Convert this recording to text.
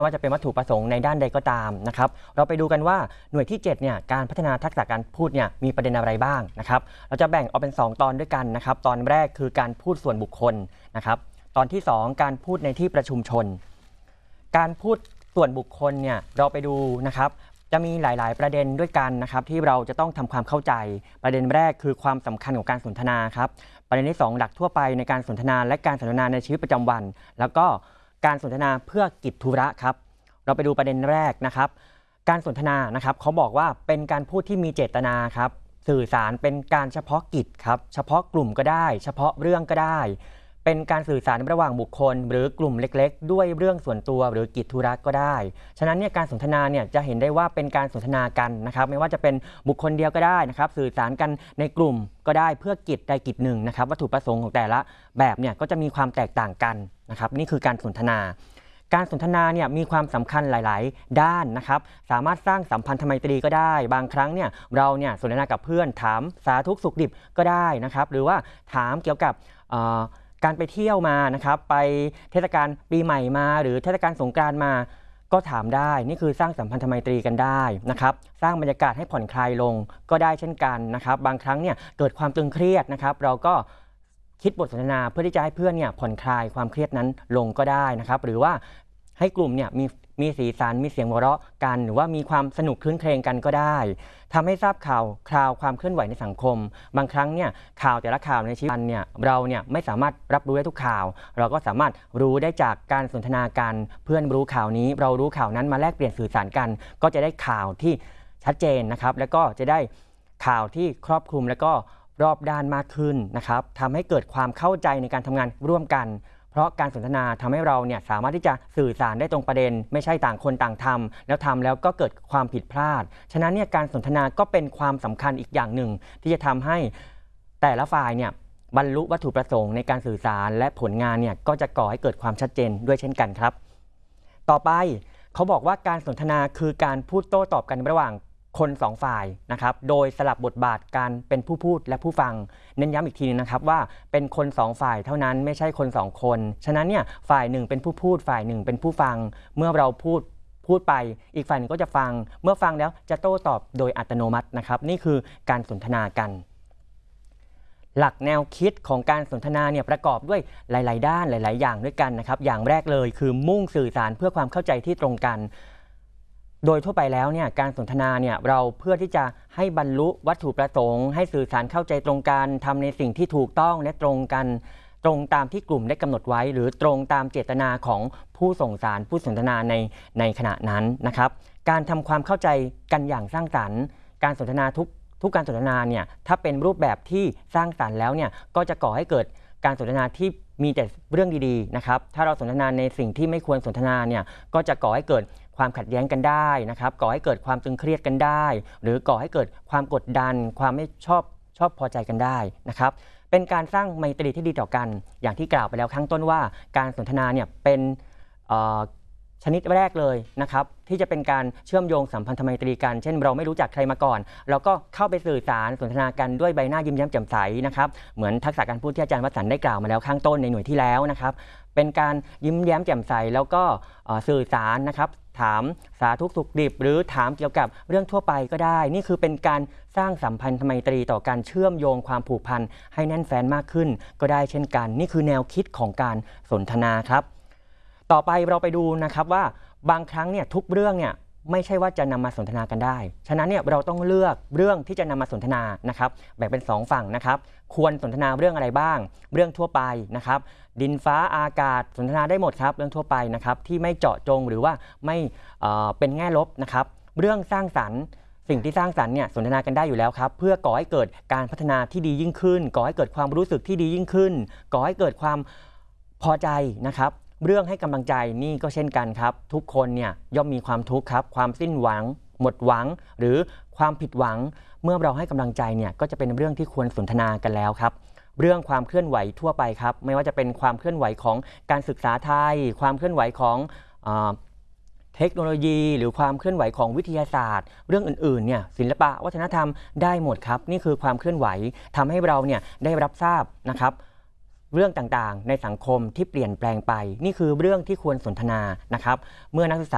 ว่าจะเป็นวัตถุประสงค์ในด้านใดก็ตามนะครับเราไปดูกันว่าหน่วยที่7เนี่ยการพัฒนาทักษะการพูดเนี่ยมีประเด็นอะไรบ้างนะครับเราจะแบ่งออกเป็น2ตอนด้วยกันนะครับตอนแรกคือการพูดส่วนบุคคลนะครับตอนที่2การพูดในที่ประชุมชนการพูดส่วนบุคคลเนี่ยเราไปดูนะครับจะมีหลายๆประเด็นด้วยกันนะครับที่เราจะต้องทำความเข้าใจประเด็นแรกคือความสำคัญของการสนทนาครับประเด็นที่2หลักทั่วไปในการสนทนาและการสนทนาในชีวิตประจำวันแล้วก็การสนทนาเพื่อกิจธุระครับเราไปดูประเด็นแรกนะครับการสนทนานะครับเขาบอกว่าเป็นการพูดที่มีเจตนาครับสื่อสารเป็นการเฉพาะกิจครับเฉพาะกลุ่มก็ได้เฉพาะเรื่องก็ได้เป็นการสื่อสารระหว่างบุคคลหรือกลุ่มเล็กๆด้วยเรื่องส่วนตัวหรือกิจธุระก็ได้ฉะนั้นเนี่ยการสนทนาเนี่ยจะเห็นได้ว่าเป็นการสนทนากันนะครับไม่ว่าจะเป็นบุคคลเดียวก็ได้นะครับสื่อสารกันในกลุ่มก็ได้เพื่อกิจใดกิจหนึ่งนะครับวัตถุประสงค์ของแต่ละแบบเนี่ยก็จะมีความแตกต่างกันนะครับนี่คือการสนทนาการสนทนาเนี่ยมีความสำคัญหลายๆด้านนะครับสามารถสร้างสัมพันธไมตรีก็ได้บางครั้งเนี่ยเราเนี่ยสนทนากับเพื่อนถามสาทุกสุขดิบก็ได้นะครับหรือว่าถามเกี่ยวกับการไปเที่ยวมานะครับไปเทศกาลปีใหม่มาหรือเทศกาลสงกรานต์มาก็ถามได้นี่คือสร้างสัมพันธไมตรีกันได้นะครับสร้างบรรยากาศให้ผ่อนคลายลงก็ได้เช่นกันนะครับบางครั้งเนี่ยเกิดความตึงเครียดนะครับเราก็คิดบทสนทนาเพื่อที่จะให้เพื่อนเนี่ยผ่อนคลายความเครียดนั้นลงก็ได้นะครับหรือว่าให้กลุ่มเนี่ยมีสีสันมีเสียงหัวเราะกันหรือว่ามีความสนุกคลื้นเครงกันก็ได้ทำให้ทราบข่าวคราวความเคลื่อนไหวในสังคมบางครั้งเนี่ยข่าวแต่ละข่าวในชีวิตเนี่ยเราเนี่ยไม่สามารถรับรู้ได้ทุกข่าวเราก็สามารถรู้ได้จากการสนทนากันเพื่อนรู้ข่าวนี้เรารู้ข่าวนั้นมาแลกเปลี่ยนสื่อสารกันก็จะได้ข่าวที่ชัดเจนนะครับแล้วก็จะได้ข่าวที่ครอบคลุมแล้วก็รอบด้านมากขึ้นนะครับทำให้เกิดความเข้าใจในการทำงานร่วมกันเพราะการสนทนาทำให้เราเนี่ยสามารถที่จะสื่อสารได้ตรงประเด็นไม่ใช่ต่างคนต่างทำแล้วก็เกิดความผิดพลาดฉะนั้นเนี่ยการสนทนาก็เป็นความสำคัญอีกอย่างหนึ่งที่จะทำให้แต่ละฝ่ายเนี่ยบรรลุวัตถุประสงค์ในการสื่อสารและผลงานเนี่ยก็จะก่อให้เกิดความชัดเจนด้วยเช่นกันครับต่อไปเขาบอกว่าการสนทนาคือการพูดโต้ตอบกันระหว่างคน2ฝ่ายนะครับโดยสลับบทบาทการเป็นผู้พูดและผู้ฟังเน้นย้ำอีกทีนึงนะครับว่าเป็นคน2ฝ่ายเท่านั้นไม่ใช่คน2คนฉะนั้นเนี่ยฝ่ายหนึ่งเป็นผู้พูดฝ่ายหนึ่งเป็นผู้ฟังเมื่อเราพูดไปอีกฝ่ายหนึ่งก็จะฟังเมื่อฟังแล้วจะโต้ตอบโดยอัตโนมัตินะครับนี่คือการสนทนากันหลักแนวคิดของการสนทนาเนี่ยประกอบด้วยหลายๆด้านหลายๆอย่างด้วยกันนะครับอย่างแรกเลยคือมุ่งสื่อสารเพื่อความเข้าใจที่ตรงกันโดยทั่วไปแล้วเนี่ยการสนทนาเนี่ยเราเพื่อที่จะให้บรรลุวัตถุประสงค์ให้สื่อสารเข้าใจตรงกันทำในสิ่งที่ถูกต้องและตรงกันตรงตามที่กลุ่มได้กำหนดไว้หรือตรงตามเจตนาของผู้ส่งสารผู้สนทนาในขณะนั้นนะครับการทำความเข้าใจกันอย่างสร้างสรรค์การสนทนาทุกการสนทนาเนี่ยถ้าเป็นรูปแบบที่สร้างสรรค์แล้วเนี่ยก็จะก่อให้เกิดการสนทนาที่มีแต่เรื่องดีๆนะครับถ้าเราสนทนาในสิ่งที่ไม่ควรสนทนาเนี่ยก็จะก่อให้เกิดความขัดแย้งกันได้นะครับก่อให้เกิดความตึงเครียดกันได้หรือก่อให้เกิดความกดดันความไม่ชอบพอใจกันได้นะครับเป็นการสร้างไมตรีที่ดีต่อกันอย่างที่กล่าวไปแล้วข้างต้นว่าการสนทนาเนี่ยเป็นชนิดแรกเลยนะครับที่จะเป็นการเชื่อมโยงสัมพันธไมตรีกันเช่นเราไม่รู้จักใครมาก่อนเราก็เข้าไปสื่อสารสนทนากันด้วยใบหน้ายิ้มแย้มแจ่มใสนะครับเหมือนทักษะการพูดที่อาจารย์วสันต์ได้กล่าวมาแล้วข้างต้นในหน่วยที่แล้วนะครับเป็นการยิ้มแย้มแจ่มใสแล้วก็สื่อสารนะครับถามสาทุกสุขดิบหรือถามเกี่ยวกับเรื่องทั่วไปก็ได้นี่คือเป็นการสร้างสัมพันธไมตรีต่อการเชื่อมโยงความผูกพันให้แน่นแฟ้นมากขึ้นก็ได้เช่นกันนี่คือแนวคิดของการสนทนาครับต่อไปเราไปดูนะครับว่าบางครั้งเนี่ยทุกเรื่องเนี่ยไม่ใช่ว่าจะนำมาสนทนากันได้ฉะนั้นเนี่ยเราต้องเลือกเรื่องที่จะนำมาสนทนานะครับแบ่งเป็น2ฝั่งนะครับควรสนทนาเรื่องอะไรบ้างเรื่องทั่วไปนะครับดินฟ้าอากาศสนทนาได้หมดครับเรื่องทั่วไปนะครับที่ไม่เจาะจงหรือว่าไม่เป็นแง่ลบนะครับเรื่องสร้างสรรค์สิ่งที่สร้างสรรค์เนี่ยสนทนากันได้อยู่แล้วครับเพื่อก่อให้เกิดการพัฒนาที่ดียิ่งขึ้นก่อให้เกิดความรู้สึกที่ดียิ่งขึ้นก่อให้เกิดความพอใจนะครับเรื่องให้กำลังใจนี่ก็เช่นกันครับทุกคนเนี่ยย่อมมีความทุกข์ครับความสิ้นหวังหมดหวังหรือความผิดหวังเมื่อเราให้กำลังใจเนี่ยก็จะเป็นเรื่องที่ควรสนทนากันแล้วครับเรื่องความเคลื่อนไหวทั่วไปครับไม่ว่าจะเป็นความเคลื่อนไหวของการศึกษาไทยความเคลื่อนไหวของเทคโนโลยีหรือความเคลื่อนไหวของวิทยาศาสตร์เรื่องอื่นๆเนี่ยศิลปะวัฒนธรรมได้หมดครับนี่คือความเคลื่อนไหวทำให้เราเนี่ยได้รับทราบนะครับเรื่องต่างๆในสังคมที่เปลี่ยนแปลงไปนี่คือเรื่องที่ควรสนทนานะครับเมื่อนักศึกษา